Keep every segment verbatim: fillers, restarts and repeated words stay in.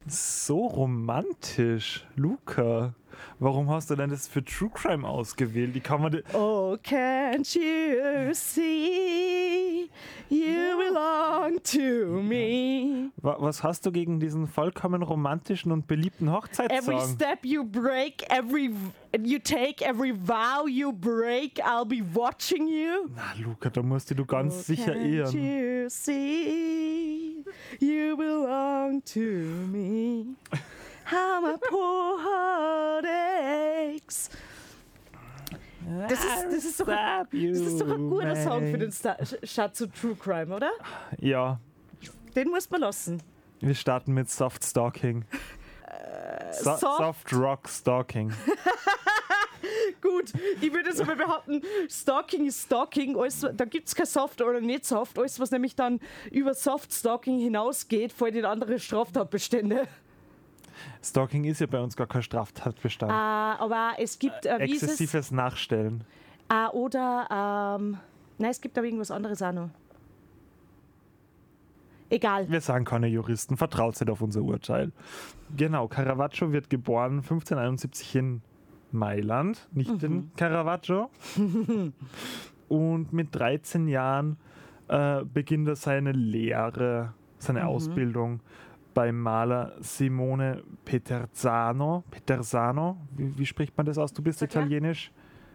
So romantisch, Luca. Warum hast du denn das für True Crime ausgewählt? Wie kann man das? Oh, can't you see you belong to me? Was hast du gegen diesen vollkommen romantischen und beliebten Hochzeitssong? Every step you break, every you take, every vow you break, I'll be watching you. Na, Luca, da musst du ganz oh, sicher can't ehren. You see you belong to me. How my poor heart aches. Das ist, das, ist doch, das ist doch ein guter Song für den Sta- Start zu True Crime, oder? Ja. Den muss man lassen. Wir starten mit Soft Stalking. Äh, so- soft? Soft Rock Stalking. Gut, ich würde jetzt aber behaupten, Stalking ist Stalking. Alles, da gibt es kein Soft oder nicht Soft. Alles, was nämlich dann über Soft Stalking hinausgeht, fällt in andere Straftatbestände. Stalking ist ja bei uns gar kein Straftatbestand. Äh, aber es gibt äh, wie ist es? Exzessives Nachstellen. Äh, oder, ähm, nein, es gibt aber irgendwas anderes auch noch. Egal. Wir sagen keine Juristen, vertraut nicht auf unser Urteil. Genau, Caravaggio wird geboren fünfzehnhunderteinundsiebzig in Mailand, nicht Mhm. in Caravaggio. Und mit dreizehn Jahren äh, beginnt er seine Lehre, seine Mhm. Ausbildung beim Maler Simone Peterzano. Peterzano, wie, wie spricht man das aus? Du bist Sag ja. Italienisch?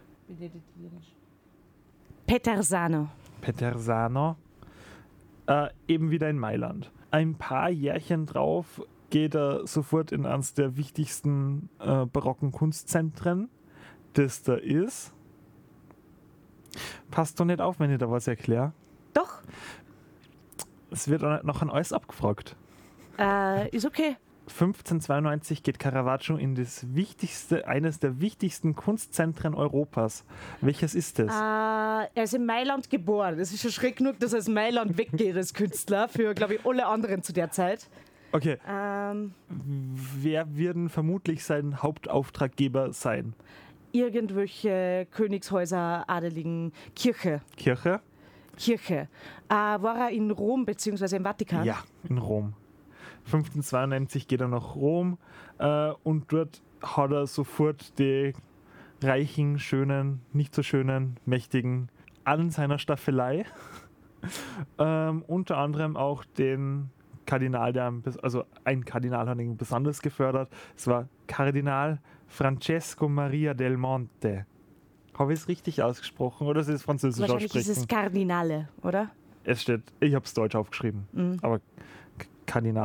Peterzano. Peterzano. Äh, eben wieder in Mailand. Ein paar Jährchen drauf geht er sofort in eines der wichtigsten äh, barocken Kunstzentren, das da ist. Passt doch nicht auf, wenn ich da was erkläre. Doch, Es wird auch noch an alles abgefragt. äh, ist okay. fünfzehnhundertzweiundneunzig geht Caravaggio in das wichtigste, eines der wichtigsten Kunstzentren Europas. Welches ist Äh, es? er ist in Mailand geboren. Es ist schon schräg genug, dass er aus Mailand weggeht als Künstler, für, glaube ich, alle anderen zu der Zeit. Okay, Ähm, wer werden vermutlich sein Hauptauftraggeber sein? irgendwelche Königshäuser, Adeligen, Kirche. Kirche? Kirche. Äh, war er in Rom bzw. im Vatikan? Ja, in Rom. fünfzehnhundertzweiundneunzig geht er nach Rom äh, und dort hat er sofort die reichen, schönen, nicht so schönen, mächtigen an seiner Staffelei. ähm, unter anderem auch den Kardinal, der, also ein Kardinal hat ihn besonders gefördert. Es war Kardinal Francesco Maria del Monte. Habe ich es richtig ausgesprochen oder ist es Französisch Wahrscheinlich aussprechen? ist es Kardinale, oder? Es steht, ich habe es deutsch aufgeschrieben, Mhm. aber K- Kardinal